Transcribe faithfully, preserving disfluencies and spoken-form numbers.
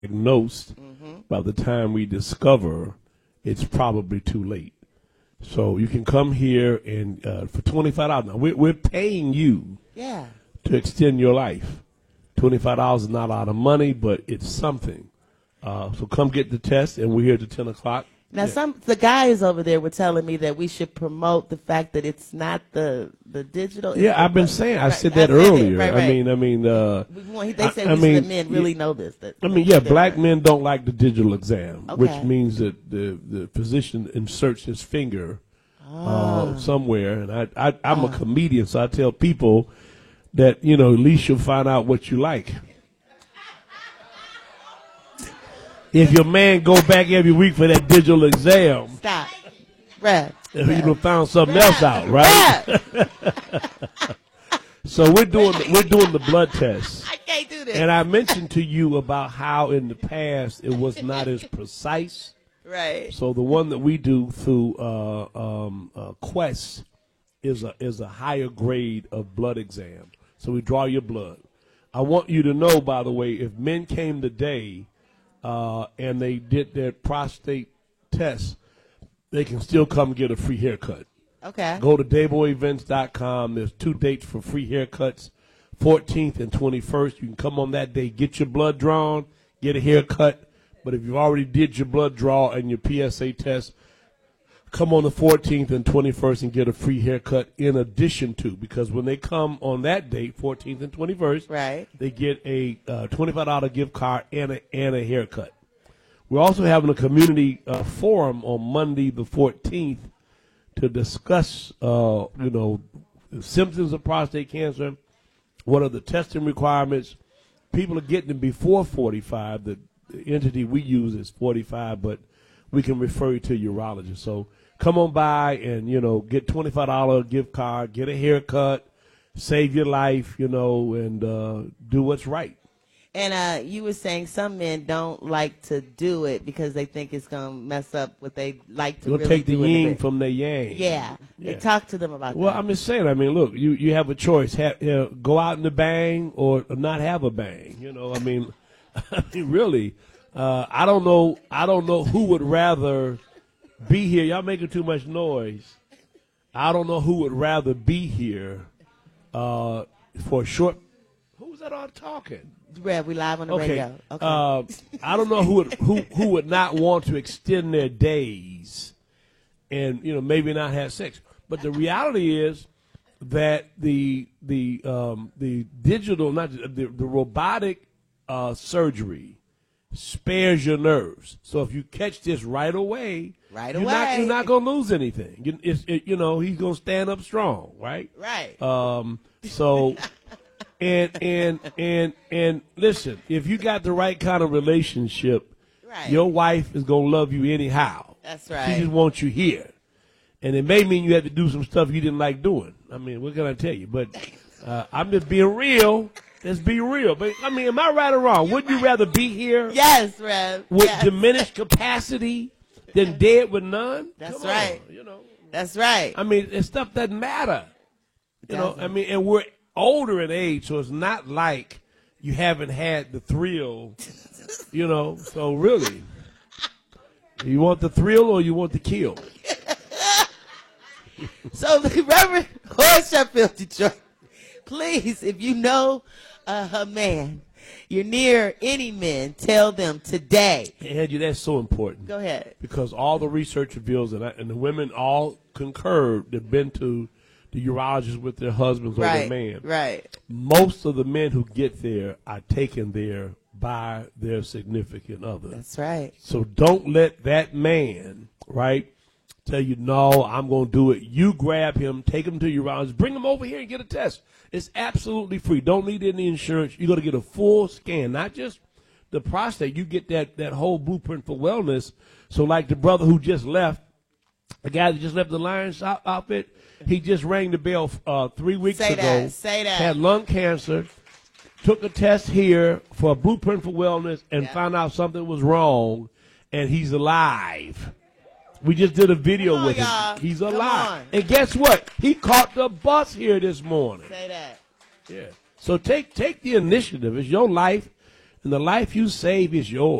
diagnosed, mm-hmm. by the time we discover, it's probably too late. So you can come here and uh, for twenty-five dollars. Now, we're, we're paying you yeah. to extend your life. twenty-five dollars is not a lot of money, but it's something. Uh, so come get the test, and we're here till ten o'clock. Now, yeah. some the guys over there were telling me that we should promote the fact that it's not the the digital. Yeah, I've been saying. I right, said that I said earlier. Right, right. I mean, I mean. Uh, we want, they said I, I we mean, should, the men really yeah, know this. That, I mean, yeah, that black men don't like the digital exam, okay. which means that the the physician inserts his finger oh. uh, somewhere. And I, I I'm oh. a comedian, so I tell people that, you know, at least you'll find out what you like. If your man go back every week for that digital exam, stop, Brad. You know, found something Brad. else out, right? So we're doing the, we're doing the blood test. I can't do this. And I mentioned to you about how in the past it was not as precise. Right. So the one that we do through uh, um, uh, Quest is a is a higher grade of blood exam. So we draw your blood. I want you to know, by the way, if men came today. Uh, and they did their prostate test, they can still come get a free haircut. Okay. Go to dayboy events dot com. There's two dates for free haircuts, fourteenth and twenty-first. You can come on that day, get your blood drawn, get a haircut. But if you already did your blood draw and your P S A test, come on the fourteenth and twenty-first and get a free haircut in addition to, because when they come on that date, fourteenth and twenty-first, right, they get a uh, twenty-five dollars gift card and a, and a haircut. We're also having a community uh, forum on Monday the fourteenth to discuss, uh, you know, the symptoms of prostate cancer, what are the testing requirements. People are getting them before forty-five. The, the entity we use is forty-five, but we can refer you to a urologist. So come on by and, you know, get twenty-five dollars gift card, get a haircut, save your life, you know, and uh, do what's right. And uh, you were saying some men don't like to do it because they think it's going to mess up what they like to You'll really take the do yin from the yang. Yeah. yeah. They talk to them about well, that. Well, I'm just saying, I mean, look, you, you have a choice. Have, you know, go out in the bang or not have a bang. You know, I mean, I mean really. Uh, I don't know. I don't know who would rather be here. Y'all making too much noise. I don't know who would rather be here uh, for a short. Who's that all talking? Brad, we live on the okay. radio. Okay. Uh, I don't know who would who who would not want to extend their days, and you know maybe not have sex. But the reality is that the the um, the digital, not the, the robotic uh, surgery spares your nerves. So if you catch this right away, right you're away, not, you're not going to lose anything. You, it's, it, you know, he's going to stand up strong, right? Right. Um. So, and and and and listen, if you got the right kind of relationship, right, your wife is going to love you anyhow. That's right. She just wants you here, and it may mean you have to do some stuff you didn't like doing. I mean, what can I tell you? But uh, I'm just being real. Let's be real. But, I mean, am I right or wrong? Wouldn't you rather be here yes, Rev. with yes. diminished capacity than dead with none? That's Come right. On, you know. That's right. I mean, and stuff doesn't matter. You know, I mean, and we're older in age, so it's not like you haven't had the thrill, you know. So, really, you want the thrill or you want the kill? So, the Reverend Horace Sheffield, Detroit, please, if you know uh, a man, you're near any men, tell them today. And that's so important. Go ahead. Because all the research reveals, and, I, and the women all concur, they've been to the urologist with their husbands or right, their man. Right. Most of the men who get there are taken there by their significant other. That's right. So don't let that man, right, tell you, no, I'm going to do it. You grab him, take him to your urologist, bring him over here and get a test. It's absolutely free. Don't need any insurance. You're going to get a full scan, not just the prostate. You get that, that whole blueprint for wellness. So like the brother who just left, the guy that just left the Lions outfit, he just rang the bell uh, three weeks Say ago. that. Say that. Had lung cancer, took a test here for a blueprint for wellness, and yeah. found out something was wrong, and he's alive. We just did a video on, with him. y'all. He's Come alive. on. And guess what? He caught the bus here this morning. Say that. Yeah. So take take the initiative. It's your life. and the life you save is yours.